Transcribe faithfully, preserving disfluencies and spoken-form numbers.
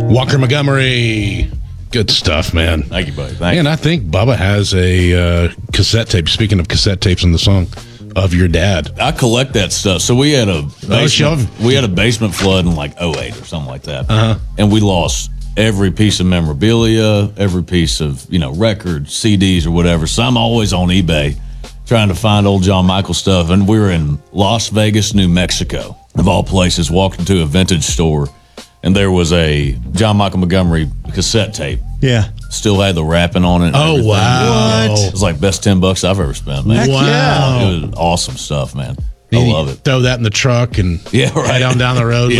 Walker Montgomery. Good stuff, man. Thank you, buddy. Thank and you. I think Bubba has a uh, cassette tape. Speaking of cassette tapes in the song, of your dad. I collect that stuff. So we had a basement, sure. we had a basement flood in like oh eight or something like that. Uh-huh. And we lost every piece of memorabilia, every piece of, you know, records, C Ds or whatever. So I'm always on eBay trying to find old John Michael stuff. And we were in Las Vegas, New Mexico, of all places, walked into a vintage store, and there was a John Michael Montgomery cassette tape. Yeah. Still had the wrapping on it. And Oh, everything. wow. What? It was like best ten bucks I've ever spent, man. Heck Wow. yeah. It was awesome stuff, man. I You love it. Throw that in the truck and Yeah, right. head on down the road.